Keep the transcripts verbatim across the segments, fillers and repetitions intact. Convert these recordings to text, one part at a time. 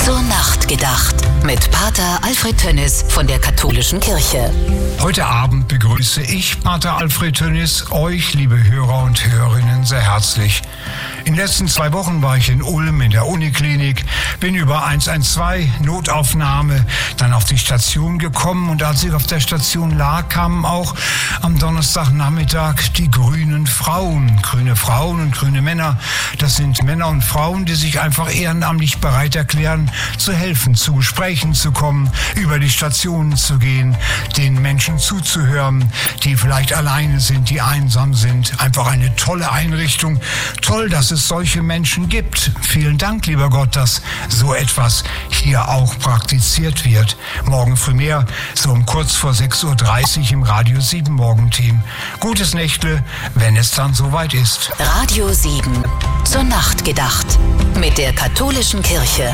Zur Nacht gedacht. Mit Pater Alfred Tönnis von der Katholischen Kirche. Heute Abend begrüße ich, Pater Alfred Tönnis, euch, liebe Hörer und Hörerinnen, sehr herzlich. In den letzten zwei Wochen war ich in Ulm in der Uniklinik, bin über eins eins zwei, Notaufnahme, dann auf die Station gekommen und als ich auf der Station lag, kamen auch am Donnerstagnachmittag die grünen Frauen. Grüne Frauen und grüne Männer, das sind Männer und Frauen, die sich einfach ehrenamtlich bereit erklären, zu helfen, zu Gesprächen zu kommen, über die Stationen zu gehen, den Menschen zuzuhören, die vielleicht alleine sind, die einsam sind. Einfach eine tolle Einrichtung. Toll, dass es solche Menschen gibt. Vielen Dank, lieber Gott, dass so etwas hier auch praktiziert wird. Morgen früh mehr, so um kurz vor sechs Uhr dreißig im Radio sieben Morgenteam. Gutes Nächtle, wenn es dann soweit ist. Radio sieben. Zur Nacht gedacht. Mit der Katholischen Kirche.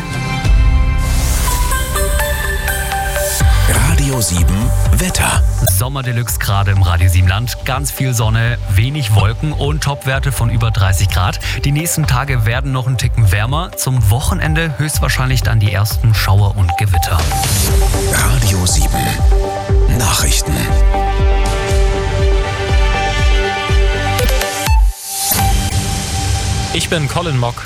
Radio sieben Wetter. Sommerdeluxe gerade im Radio sieben Land. Ganz viel Sonne, wenig Wolken und Topwerte von über dreißig Grad. Die nächsten Tage werden noch einen Ticken wärmer. Zum Wochenende höchstwahrscheinlich dann die ersten Schauer und Gewitter. Radio sieben Nachrichten. Ich bin Colin Mock.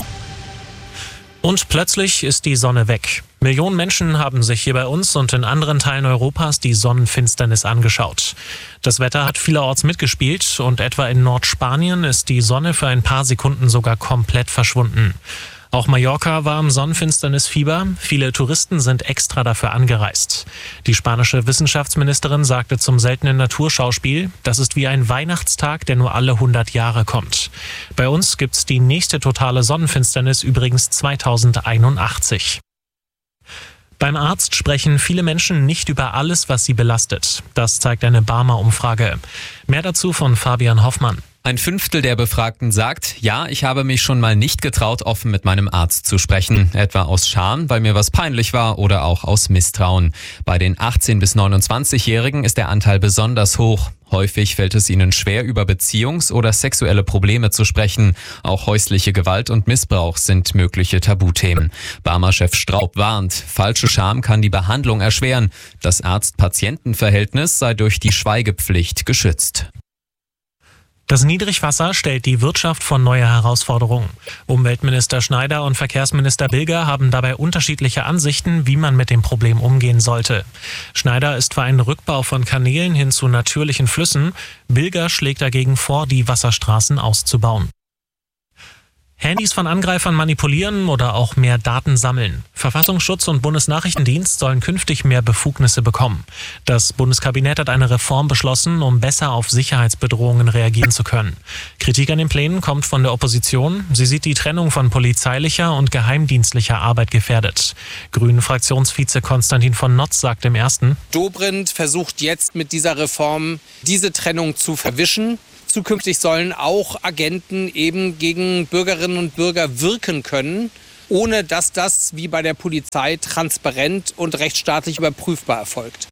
Und plötzlich ist die Sonne weg. Millionen Menschen haben sich hier bei uns und in anderen Teilen Europas die Sonnenfinsternis angeschaut. Das Wetter hat vielerorts mitgespielt und etwa in Nordspanien ist die Sonne für ein paar Sekunden sogar komplett verschwunden. Auch Mallorca war im Sonnenfinsternisfieber. Viele Touristen sind extra dafür angereist. Die spanische Wissenschaftsministerin sagte zum seltenen Naturschauspiel, das ist wie ein Weihnachtstag, der nur alle hundert Jahre kommt. Bei uns gibt's die nächste totale Sonnenfinsternis übrigens zweitausendeinundachtzig. Beim Arzt sprechen viele Menschen nicht über alles, was sie belastet. Das zeigt eine Barmer-Umfrage. Mehr dazu von Fabian Hoffmann. Ein Fünftel der Befragten sagt, ja, ich habe mich schon mal nicht getraut, offen mit meinem Arzt zu sprechen. Etwa aus Scham, weil mir was peinlich war oder auch aus Misstrauen. Bei den achtzehn- bis neunundzwanzigjährigen ist der Anteil besonders hoch. Häufig fällt es ihnen schwer, über Beziehungs- oder sexuelle Probleme zu sprechen. Auch häusliche Gewalt und Missbrauch sind mögliche Tabuthemen. Barmer-Chef Straub warnt, falsche Scham kann die Behandlung erschweren. Das Arzt-Patienten-Verhältnis sei durch die Schweigepflicht geschützt. Das Niedrigwasser stellt die Wirtschaft vor neue Herausforderungen. Umweltminister Schneider und Verkehrsminister Bilger haben dabei unterschiedliche Ansichten, wie man mit dem Problem umgehen sollte. Schneider ist für einen Rückbau von Kanälen hin zu natürlichen Flüssen. Bilger schlägt dagegen vor, die Wasserstraßen auszubauen. Handys von Angreifern manipulieren oder auch mehr Daten sammeln. Verfassungsschutz und Bundesnachrichtendienst sollen künftig mehr Befugnisse bekommen. Das Bundeskabinett hat eine Reform beschlossen, um besser auf Sicherheitsbedrohungen reagieren zu können. Kritik an den Plänen kommt von der Opposition. Sie sieht die Trennung von polizeilicher und geheimdienstlicher Arbeit gefährdet. Grünen-Fraktionsvize Konstantin von Notz sagt im Ersten: Dobrindt versucht jetzt mit dieser Reform diese Trennung zu verwischen. Zukünftig sollen auch Agenten eben gegen Bürgerinnen und Bürger wirken können, ohne dass das wie bei der Polizei transparent und rechtsstaatlich überprüfbar erfolgt.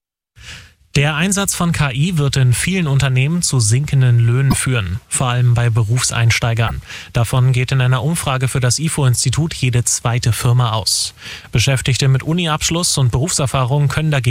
Der Einsatz von K I wird in vielen Unternehmen zu sinkenden Löhnen führen, vor allem bei Berufseinsteigern. Davon geht in einer Umfrage für das I F O-Institut jede zweite Firma aus. Beschäftigte mit Uni-Abschluss und Berufserfahrung können dagegen